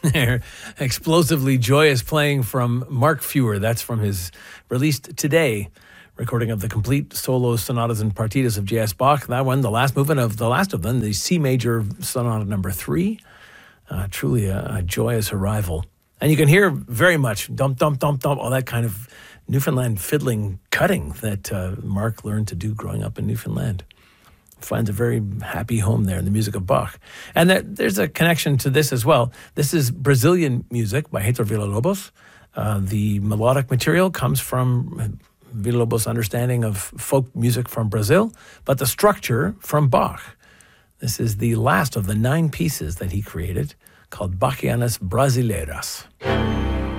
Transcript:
Explosively joyous playing from Mark Feuer. That's from his released today recording of the complete solo sonatas and partitas of J.S. Bach. That one, the last movement of the last of them, the C major sonata number 3. Truly a joyous arrival. And you can hear very much dump, dump, dump, dump, all that kind of Newfoundland fiddling cutting that Mark learned to do growing up in Newfoundland. Finds a very happy home there in the music of Bach. And there's a connection to this as well. This is Brazilian music by Heitor Villa-Lobos. The melodic material comes from Villa-Lobos' understanding of folk music from Brazil, but the structure from Bach. This is the last of the 9 pieces that he created, called Bachianas Brasileiras.